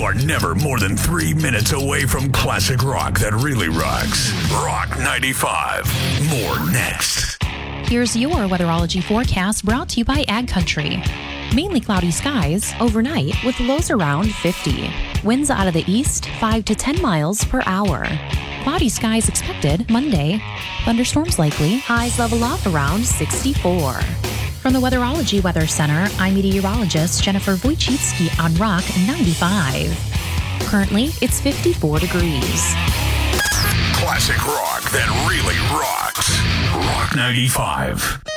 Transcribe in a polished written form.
are never more than 3 minutes away from classic rock that really rocks. Rock 95. More next. Here's your weatherology forecast brought to you by Ag Country. Mainly cloudy skies overnight with lows around 50. Winds out of the east 5 to 10 miles per hour. Cloudy skies expected Monday. Thunderstorms likely. Highs level off around 64. From the Weatherology Weather Center, I'm meteorologist Jennifer Wojcicki on Rock 95. Currently, it's 54 degrees. Classic rock that really rocks. Rock 95.